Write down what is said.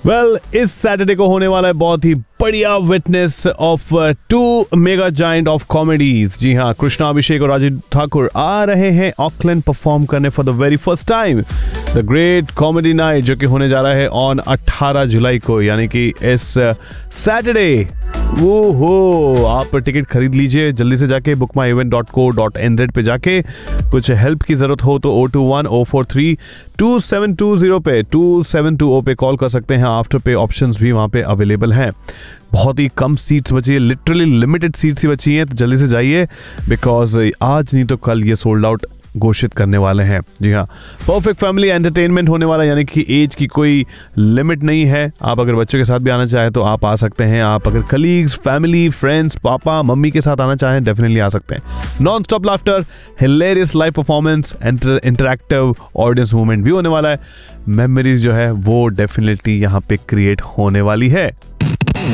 Well, इस Saturday को होने वाला है बहुत ही बढ़िया witness of to mega giant of comedies. जी हाँ, कृष्णा अभिषेक और राजीव ठाकुर आ रहे हैं ऑकलैंड परफॉर्म करने for the very first time the great comedy night, जो कि होने जा रहा है ऑन 18 जुलाई को, यानी कि इस सैटरडे। वो हो, आप टिकट खरीद लीजिए जल्दी से जाके bookmyeevent.co.nz पे जाके। कुछ हेल्प की जरूरत हो तो 021-043-2720 पे 2720 पे कॉल कर सकते हैं। आफ्टर पे ऑप्शंस भी वहाँ पे अवेलेबल हैं। बहुत ही कम सीट्स बची है, लिटरली लिमिटेड सीट्स ही बची हैं, तो जल्दी से जाइए बिकॉज आज नहीं तो कल ये सोल्ड आउट घोषित करने वाले हैं। जी हाँ, परफेक्ट फैमिली एंटरटेनमेंट होने वाला, यानी कि एज की कोई लिमिट नहीं है। आप अगर बच्चों के साथ भी आना चाहें तो आप आ सकते हैं। आप अगर colleagues, family, friends, papa mummy के साथ आना चाहें डेफिनेटली आ सकते हैं। Non stop laughter, hilarious live performance, interactive audience movement भी होने वाला है। मेमोरीज जो है वो डेफिनेटली यहाँ पे क्रिएट होने वाली है।